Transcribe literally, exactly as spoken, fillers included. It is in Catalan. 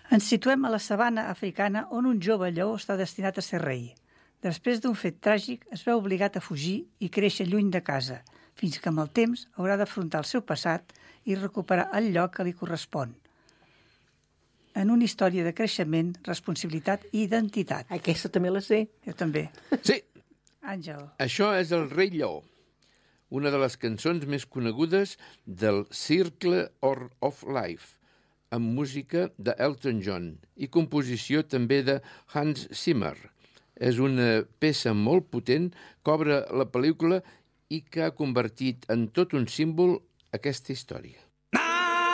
Ens situem a la sabana africana on un jove lleó està destinat a ser rei. Després d'un fet tràgic es veu obligat a fugir i créixer lluny de casa, fins que amb el temps haurà d'afrontar el seu passat i recuperar el lloc que li correspon. En una història de creixement, responsabilitat i identitat. Aquesta també la sé. Jo també. Sí. Àngel. Això és el Rei Lleó, una de les cançons més conegudes del Circle of Life, amb música de Elton John i composició també de Hans Zimmer. És una peça molt potent que obre la pel·lícula i que ha convertit en tot un símbol aquesta història.